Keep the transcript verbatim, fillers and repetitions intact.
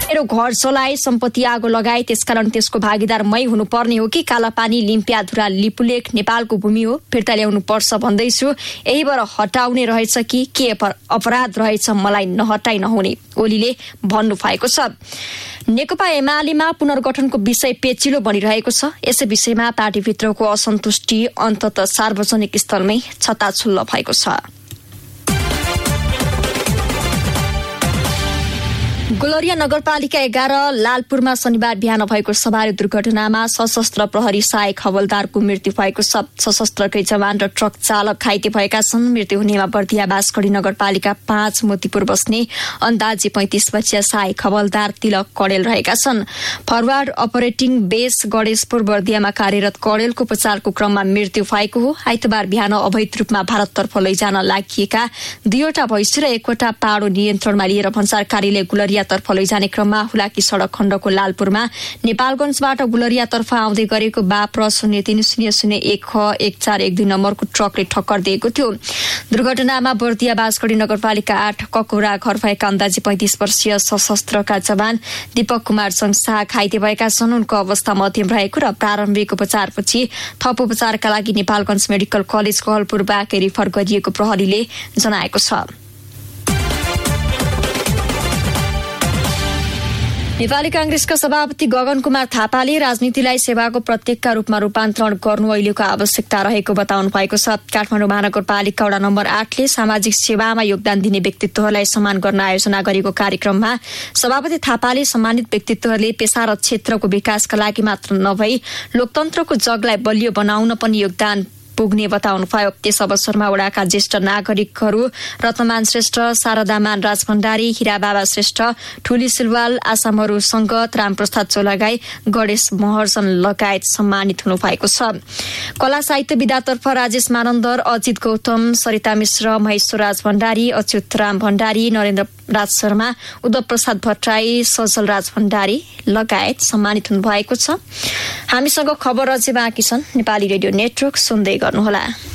मेरो घर चलाए, सम्पत्ति आगो लगाए, त्यसकारण त्यसको भागीदार मै हुनुपर्ने हो कि कालापानी लिम्पियाधुरा लिपुलेख नेपालको भूमि हो, फिर्ता ल्याउनु पर्छ भन्दैछु। यही भएर हटाउने रहेछ कि के अपराध रहेछ मलाई नहटाइ नहुने ओलीले भन्नु भएको छ। नेकपा एमालेमा पुनर्गठनको विषय पेचिलो बनिरहेको छ। यसै विषयमा पार्टीभित्रको असन्तुष्टि अन्ततः सार्वजनिक स्तरमै छताछुल्ल भएको छ। गुलरिया नगरपालिका एघार लालपुरमा शनिबार बिहान भएको सवारी दुर्घटनामा सशस्त्र प्रहरी सहायक हवलदारको मृत्यु भएको छ। सशस्त्रकै जवान र ट्रक चालक घाइते भएका छन्। मृत्यु हुनेमा बर्दिया बाँसगढी नगरपालिका पाँच मोतीपुर बस्ने अन्दाजी पैंतिस वर्षीय सहायक हवलदार तिलक कडेल रहेका छन्। फरवार्ड अपरेटिङ बेस गणेशपुर बर्दियामा कार्यरत कडेलको उपचारको क्रममा मृत्यु भएको हो। आइतबार बिहान अवैध रूपमा भारततर्फ लैजान लागिएका दुईवटा भैँसी र एकवटा पाडो नियन्त्रणमा लिएर भन्सार कार्यालय गुलरिया तर्फ लैजाने क्रममा हुलाकी सड़क खण्डको लालपुरमा नेपालगंजबाट गुलरियातर्फ आउँदै गरेको बाप्र शून्य तीन शून्य शून्य एक ख एक चार एक दुई नम्बरको ट्रकले ठक्कर दिएको थियो। दुर्घटनामा बर्दिया बाँसगढी नगरपालिका आठ ककुरा घर भएका अन्दाजी पैंतिस वर्षीय सशस्त्रका जवान दीपक कुमार संसा घाइते भएका छन्। उनको अवस्था मध्यम रहेको र प्रारम्भिक उपचारपछि थप उपचारका लागि नेपालगंज मेडिकल कलेज कहलपुरबाट रिफर गरिएको प्रहरीले जनाएको छ। नेपाली कांग्रेसका सभापति गगन कुमार थापाले राजनीतिलाई सेवाको प्रत्येकका रूपमा रूपान्तरण गर्नु अहिलेको आवश्यकता रहेको बताउनु भएको छ। काठमाडौँ महानगरपालिका वडा नम्बर आठले सामाजिक सेवामा योगदान दिने व्यक्तित्वहरूलाई सम्मान गर्न आयोजना गरेको कार्यक्रममा सभापति थापाले सम्मानित व्यक्तित्वहरूले पेशा र क्षेत्रको विकासका लागि मात्र नभई लोकतन्त्रको जगलाई बलियो बनाउन पनि योगदान पुग्ने बताउनुभयो। त्यस अवसरमा वडाका ज्येष्ठ नागरिकहरू रत्नमान श्रेष्ठ, शारदामान राज भण्डारी, हिराबाबा श्रेष्ठ, ठुली सिलवाल, आसामहरू संगत, रामप्रसाद चोलागाई, गणेश महर्जन लगायत सम्मानित हुनुभएको छ। कला साहित्य विधातर्फ राजेश मानन्दर, अजित गौतम, सरिता मिश्र, महेश्वर राज भण्डारी, अच्युत राम भण्डारी, नरेन्द्र राज शर्मा, उद्धव प्रसाद भट्टराई, सजल राज भण्डारी लगायत सम्मानित हुनुभएको छ। हामीसँग खबर अझै बाँकी छन्। नेपाली रेडियो नेटवर्क सुन्दै गर्नुहोला।